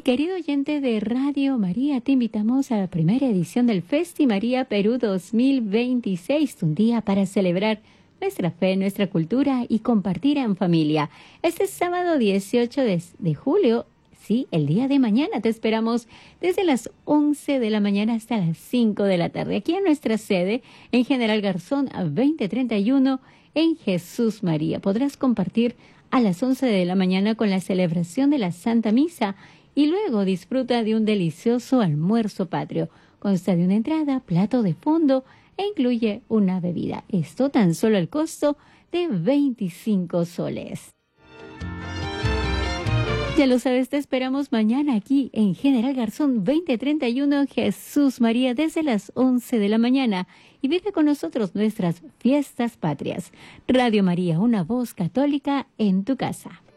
Y querido oyente de Radio María, te invitamos a la primera edición del Festi María Perú 2026, un día para celebrar nuestra fe, nuestra cultura y compartir en familia. Este sábado 18 de julio, sí, el día de mañana, te esperamos desde las 11 de la mañana hasta las 5 de la tarde, aquí en nuestra sede, en General Garzón 2031, en Jesús María. Podrás compartir a las 11 de la mañana con la celebración de la Santa Misa y luego disfruta de un delicioso almuerzo patrio. Consta de una entrada, plato de fondo e incluye una bebida. Esto tan solo al costo de 25 soles. Ya lo sabes, te esperamos mañana aquí en General Garzón 2031, Jesús María, desde las 11 de la mañana. Y vive con nosotros nuestras fiestas patrias. Radio María, una voz católica en tu casa.